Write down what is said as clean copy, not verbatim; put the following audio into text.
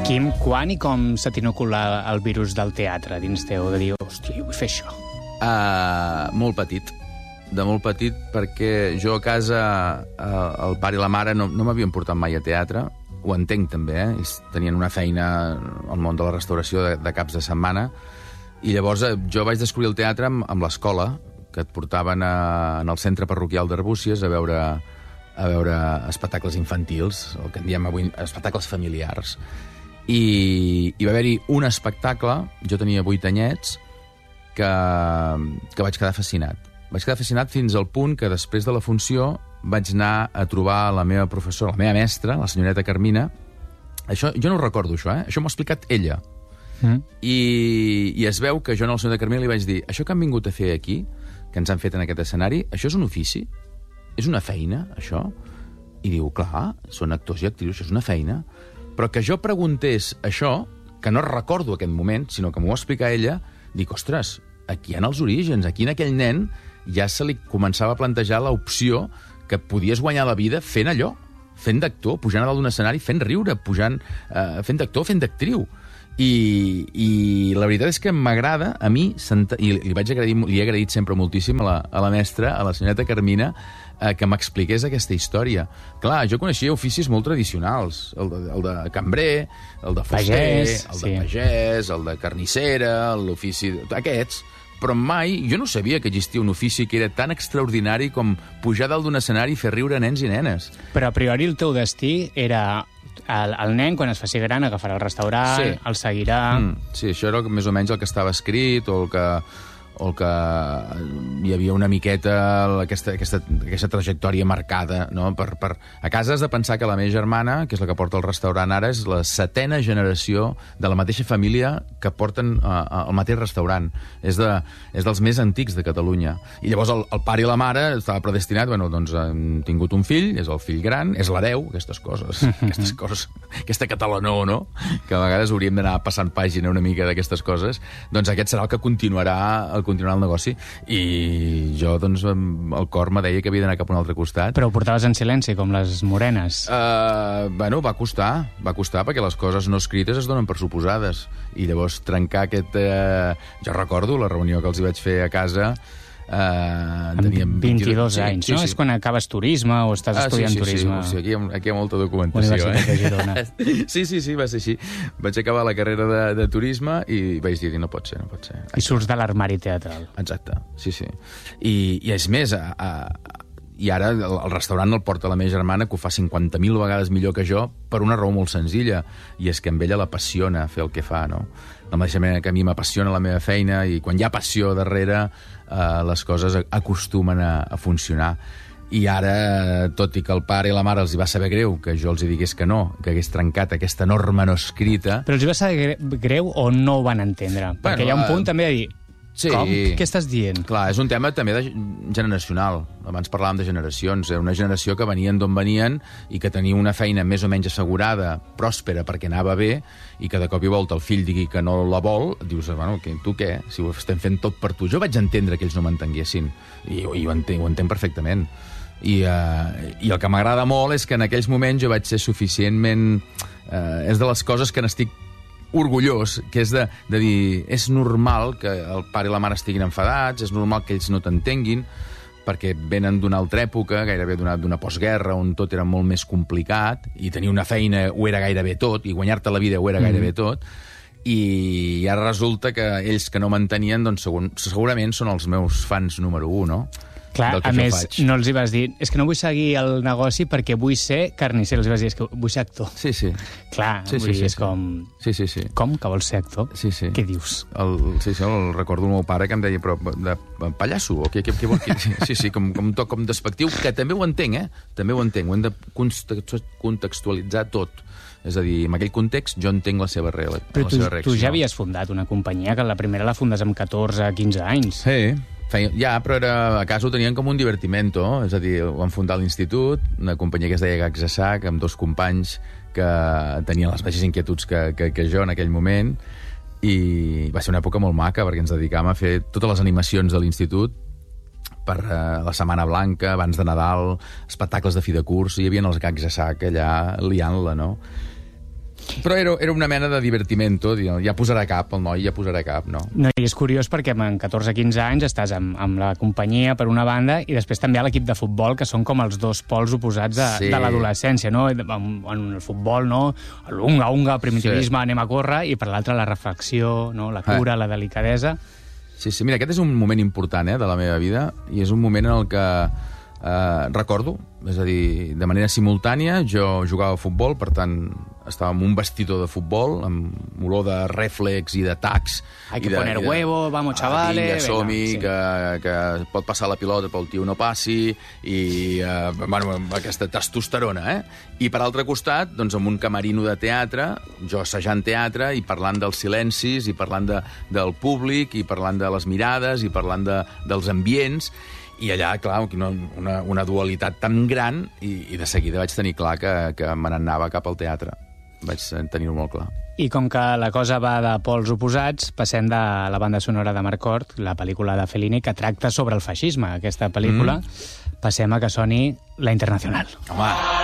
Quim, quan i com se t'inocula el virus del teatre dins teu, de dir, hòstia, jo vull fer això? Molt petit. De molt petit, perquè jo a casa, el pare i la mare no m'havien portat mai a teatre. Ho entenc, també, Tenien una feina al món de la restauració de caps de setmana. I llavors jo vaig descobrir el teatre amb l'escola, que et portaven en el centre parroquial d'Arbúcies a veure espectacles infantils, el que en diem avui espectacles familiars. I va haver-hi un espectacle, jo tenia 8 anyets, que vaig quedar fascinat. Vaig quedar fascinat fins al punt que després de la funció vaig anar a trobar la meva professora, la meva mestra, la senyoreta Carmina. Això, jo no ho recordo, això, Això m'ho ha explicat ella. I es veu que jo a la senyoreta Carmina li vaig dir, això que han vingut a fer aquí, que ens han fet en aquest escenari, això és un ofici? És una feina, això? I diu, clar, són actors i actrius, això és una feina. Però que jo preguntés això, que no recordo aquest moment, sinó que m'ho va explicar ella, dic, ostres, aquí en els orígens, aquí en aquell nen, ja se li començava a plantejar l'opció que podies guanyar la vida fent allò, fent d'actor, pujant a dalt d'un escenari, fent riure, fent d'actor, fent d'actriu. I la veritat és que m'agrada, a mi, i li he agraït sempre moltíssim a la mestra, a la senyoreta Carmina, que m'expliqués aquesta història. Clar, jo coneixia oficis molt tradicionals, el de cambrer, el de fuster, el de pagès, el de carnissera, l'ofici... Aquests, però mai... Jo no sabia que existia un ofici que era tan extraordinari com pujar dalt d'un escenari i fer riure nens i nenes. Però a priori el teu destí era... El nen, quan es faci gran, agafarà el restaurant, el seguirà... Sí, això era més o menys el que estava escrit, o el que hi havia una miqueta aquesta trajectòria marcada, no? A casa has de pensar que la meva germana, que és la que porta el restaurant ara, és la 7a generació de la mateixa família que porten el mateix restaurant. És dels més antics de Catalunya. I llavors el pare i la mare estava predestinat, doncs han tingut un fill, és el fill gran, és l'hereu, aquestes coses, aquesta catalanor, no? Que a vegades hauríem d'anar passant pàgina una mica d'aquestes coses. Doncs aquest serà el que continuarà el negoci, i jo, doncs, el cor me deia que havia d'anar cap a un altre costat. Però ho portaves en silenci, com les morenes? Bueno, va costar, perquè les coses no escrites es donen per suposades, i llavors trencar aquest... Jo recordo la reunió que els hi vaig fer a casa, teníem 22 anys, no? És quan acabes turisme o estàs estudiant turisme. Sí, aquí hi ha molta documentació. Universitat de Girona. Sí, va ser així. Vaig acabar la carrera de turisme i vaig dir, no pot ser. I surts de l'armari teatral. Exacte, sí. I és més, i ara el restaurant el porta la meva germana, que ho fa 50.000 vegades millor que jo, per una raó molt senzilla, i és que amb ella l'apassiona fer el que fa, no? De la mateixa manera que a mi m'apassiona la meva feina, i quan hi ha passió darrere, les coses acostumen a funcionar. I ara, tot i que el pare i la mare els hi va saber greu que jo els hi digués que no, que hagués trencat aquesta norma no escrita... Però els hi va saber greu o no ho van entendre? Perquè hi ha un punt també de dir... Sí. Com? Què estàs dient? Clar, és un tema també generacional. Abans parlàvem de generacions. Era una generació que venien d'on venien i que tenia una feina més o menys assegurada, pròspera, perquè anava bé, i que de cop i volta el fill digui que no la vol, dius, bueno, tu què? Si ho estem fent tot per tu. Jo vaig entendre que ells no m'entenguessin, i ho entenc perfectament. I el que m'agrada molt és que en aquells moments jo vaig ser suficientment... És de les coses que n'estic orgullós, que és de dir, és normal que el pare i la mare estiguin enfadats, és normal que ells no t'entenguin, perquè venen d'una altra època, gairebé d'una postguerra, on tot era molt més complicat, i tenir una feina ho era gairebé tot, i guanyar-te la vida ho era gairebé tot, i ara resulta que ells que no m'entenien, doncs segurament són els meus fans número 1, no? Clar, a més, no els hi vas dir, és que no vull seguir el negoci perquè vull ser carnisser, els hi vas dir, és que vull ser actor. Sí. Clar, vull dir, és com... Sí. Com que vols ser actor? Sí. Què dius? El recordo el meu pare que em deia, però de pallasso, o què vol? Sí, com despectiu, que també ho entenc, També ho entenc, ho hem de contextualitzar tot. És a dir, en aquell context jo entenc la seva reacció. Però tu ja havies fundat una companyia, que la primera la fundes amb 14-15 anys. Sí. Ja, però a casa ho tenien com un divertimento, és a dir, ho van fundar a l'institut, una companyia que es deia Gags a Sac, amb 2 companys que tenien les mateixes inquietuds que jo en aquell moment, i va ser una època molt maca, perquè ens dedicàvem a fer totes les animacions de l'institut per la Setmana Blanca, abans de Nadal, espectacles de fi de curs, i hi havia els Gags a Sac allà liant-la, no? Però era una mena de divertimento, ja posarà cap, el noi ja posarà cap, no? No, i és curiós perquè amb 14-15 anys estàs amb la companyia, per una banda, i després també a l'equip de futbol, que són com els dos pols oposats de l'adolescència, no? En el futbol, no? L'unga, primitivisme, anem a córrer, i per l'altre la reflexió, no? La cura, la delicadesa. Sí, mira, aquest és un moment important de la meva vida, i és un moment en el que recordo, és a dir, de manera simultània, jo jugava a futbol, per tant, estava amb un vestidor de futbol, amb olor de rèflex i de tacs. Hay que poner huevo, vamos, chavales... Vinga, som-hi, que pot passar la pilota, però el tio no passi, i, bueno, aquesta testosterona, I, per altre costat, doncs, amb un camerino de teatre, jo assajant teatre, i parlant dels silencis, i parlant del públic, i parlant de les mirades, i parlant dels ambients. I allà, clar, una dualitat tan gran, i de seguida vaig tenir clar que me n'anava cap al teatre. Vaig tenir-ho molt clar. I com que la cosa va de pols oposats, passem de la banda sonora de Marcord, la pel·lícula de Fellini, que tracta sobre el feixisme, aquesta pel·lícula, passem a que soni La Internacional. Home!